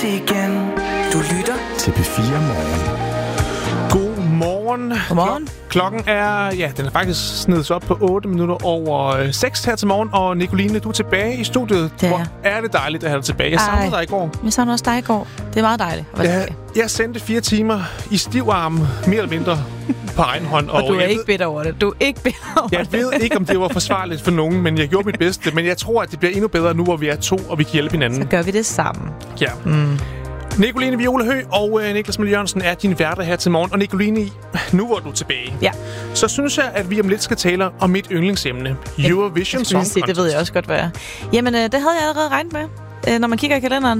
Igen. Du lytter til P4 Morgen. Godmorgen. Godmorgen. Klokken er, den er faktisk snedet op på 8 minutter over 6 her til morgen. Og Nicoline, du er tilbage i studiet. Det er Hvor er det dejligt at have dig tilbage. Jeg savnede dig i går. Jeg savnede også dig i går. Det er meget dejligt at være tilbage. Jeg sendte 4 timer i stiv arm, mere eller mindre, på egen hånd. Og du er ikke bitter over det. Du er ikke bitter over det. Jeg ved ikke, om det var forsvarligt for nogen, men jeg gjorde mit bedste. Men jeg tror, at det bliver endnu bedre nu, hvor vi er 2, og vi kan hjælpe hinanden. Så gør vi det sammen. Ja. Nicoline Viola Høgh og Niklas Møller Jørgensen er dine værter her til morgen. Og Nicoline, nu hvor du er tilbage, så synes jeg, at vi om lidt skal tale om mit yndlingsemne, Eurovision Song Contest. Det ved jeg også godt, hvad er. Jamen, det havde jeg allerede regnet med. Når man kigger i kalenderen,